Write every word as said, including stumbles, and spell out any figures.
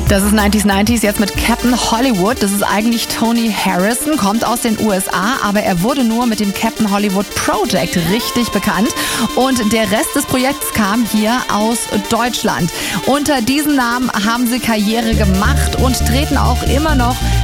Das ist neunziger neunziger, jetzt mit Captain Hollywood. Das ist eigentlich Tony Harrison, kommt aus den U S A, aber er wurde nur mit dem Captain Hollywood Project richtig bekannt. Und der Rest des Projekts kam hier aus Deutschland. Unter diesem Namen haben sie Karriere gemacht und treten auch immer noch